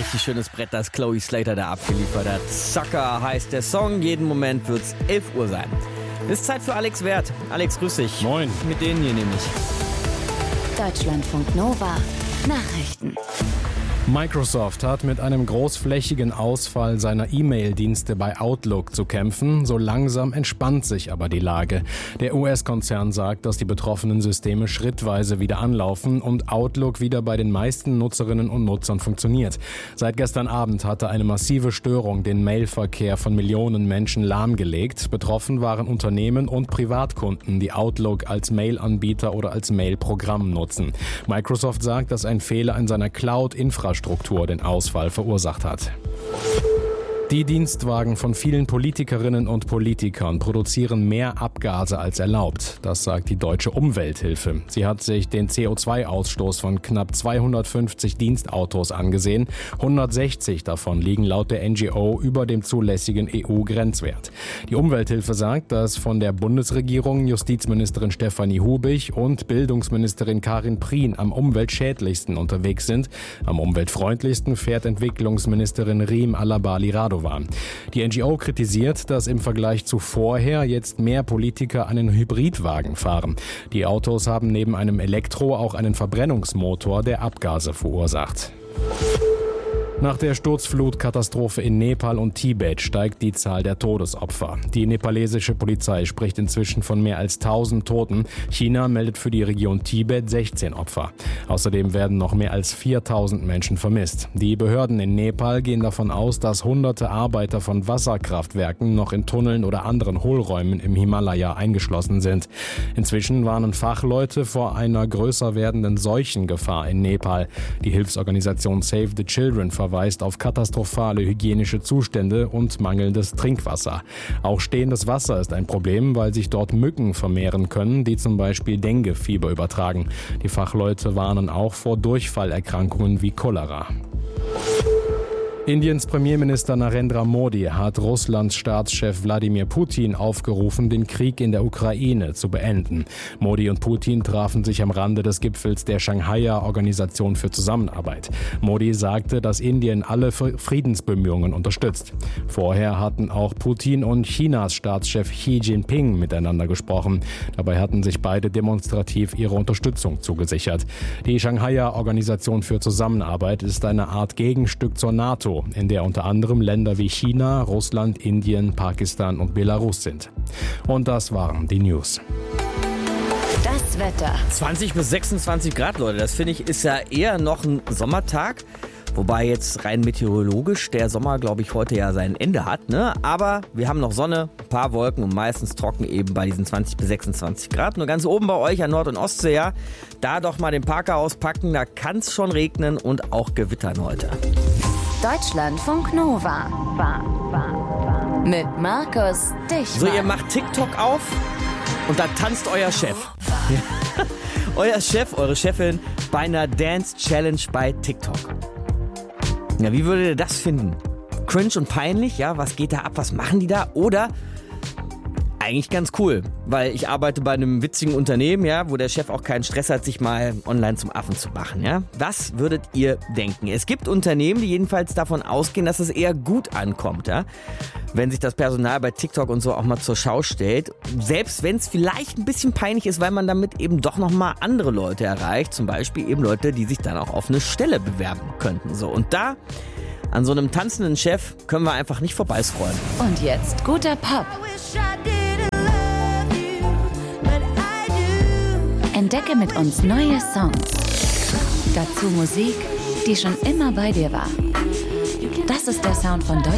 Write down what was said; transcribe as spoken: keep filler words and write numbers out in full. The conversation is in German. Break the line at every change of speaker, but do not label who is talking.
richtig schönes Brett, das Chloe Slater da abgeliefert hat. Sucker heißt der Song. Jeden Moment wird's elf Uhr sein. Ist Zeit für Alex Wert. Alex, grüß dich.
Moin.
Mit denen hier nämlich.
Deutschlandfunk Nova. Nachrichten.
Microsoft hat mit einem großflächigen Ausfall seiner E-Mail-Dienste bei Outlook zu kämpfen. So langsam entspannt sich aber die Lage. Der U S-Konzern sagt, dass die betroffenen Systeme schrittweise wieder anlaufen und Outlook wieder bei den meisten Nutzerinnen und Nutzern funktioniert. Seit gestern Abend hatte eine massive Störung den Mailverkehr von Millionen Menschen lahmgelegt. Betroffen waren Unternehmen und Privatkunden, die Outlook als Mail-Anbieter oder als Mail-Programm nutzen. Microsoft sagt, dass ein Fehler in seiner Cloud-Infrastruktur Struktur den Ausfall verursacht hat. Die Dienstwagen von vielen Politikerinnen und Politikern produzieren mehr Abgase als erlaubt. Das sagt die Deutsche Umwelthilfe. Sie hat sich den C O zwei Ausstoß von knapp zweihundertfünfzig Dienstautos angesehen. hundertsechzig davon liegen laut der N G O über dem zulässigen E U-Grenzwert. Die Umwelthilfe sagt, dass von der Bundesregierung Justizministerin Stefanie Hubig und Bildungsministerin Karin Prien am umweltschädlichsten unterwegs sind. Am umweltfreundlichsten fährt Entwicklungsministerin Riem Alabali Radovan. Die N G O kritisiert, dass im Vergleich zu vorher jetzt mehr Politiker einen Hybridwagen fahren. Die Autos haben neben einem Elektro auch einen Verbrennungsmotor, der Abgase verursacht. Nach der Sturzflutkatastrophe in Nepal und Tibet steigt die Zahl der Todesopfer. Die nepalesische Polizei spricht inzwischen von mehr als tausend Toten. China meldet für die Region Tibet sechzehn Opfer. Außerdem werden noch mehr als viertausend Menschen vermisst. Die Behörden in Nepal gehen davon aus, dass hunderte Arbeiter von Wasserkraftwerken noch in Tunneln oder anderen Hohlräumen im Himalaya eingeschlossen sind. Inzwischen warnen Fachleute vor einer größer werdenden Seuchengefahr in Nepal. Die Hilfsorganisation Save the Children verweist auf katastrophale hygienische Zustände und mangelndes Trinkwasser. Auch stehendes Wasser ist ein Problem, weil sich dort Mücken vermehren können, die zum Beispiel Dengue-Fieber übertragen. Die Fachleute warnen auch vor Durchfallerkrankungen wie Cholera. Indiens Premierminister Narendra Modi hat Russlands Staatschef Wladimir Putin aufgerufen, den Krieg in der Ukraine zu beenden. Modi und Putin trafen sich am Rande des Gipfels der Shanghaier Organisation für Zusammenarbeit. Modi sagte, dass Indien alle Friedensbemühungen unterstützt. Vorher hatten auch Putin und Chinas Staatschef Xi Jinping miteinander gesprochen. Dabei hatten sich beide demonstrativ ihre Unterstützung zugesichert. Die Shanghaier Organisation für Zusammenarbeit ist eine Art Gegenstück zur NATO, in der unter anderem Länder wie China, Russland, Indien, Pakistan und Belarus sind. Und das waren die News.
Das Wetter.
zwanzig bis sechsundzwanzig Grad, Leute. Das finde ich ist ja eher noch ein Sommertag. Wobei jetzt rein meteorologisch der Sommer, glaube ich, heute ja sein Ende hat. Ne? Aber wir haben noch Sonne, ein paar Wolken und meistens trocken eben bei diesen zwanzig bis sechsundzwanzig Grad. Nur ganz oben bei euch an Nord- und Ostsee, ja, da doch mal den Parker auspacken. Da kann es schon regnen und auch gewittern heute.
Deutschlandfunk Nova. Mit Markus Dichmann.
So, ihr macht TikTok auf und da tanzt euer Chef. Ja. Euer Chef, eure Chefin bei einer Dance Challenge bei TikTok. Ja, wie würdet ihr das finden? Cringe und peinlich, ja? Was geht da ab? Was machen die da? Oder eigentlich ganz cool, weil ich arbeite bei einem witzigen Unternehmen, ja, wo der Chef auch keinen Stress hat, sich mal online zum Affen zu machen, ja. Was würdet ihr denken? Es gibt Unternehmen, die jedenfalls davon ausgehen, dass es eher gut ankommt, ja, wenn sich das Personal bei TikTok und so auch mal zur Schau stellt. Selbst wenn es vielleicht ein bisschen peinlich ist, weil man damit eben doch nochmal andere Leute erreicht, zum Beispiel eben Leute, die sich dann auch auf eine Stelle bewerben könnten, so. Und da, an so einem tanzenden Chef, können wir einfach nicht vorbeiscrollen.
Und jetzt guter Pop. Entdecke mit uns neue Songs. Dazu Musik, die schon immer bei dir war. Das ist der Sound von Deutschland.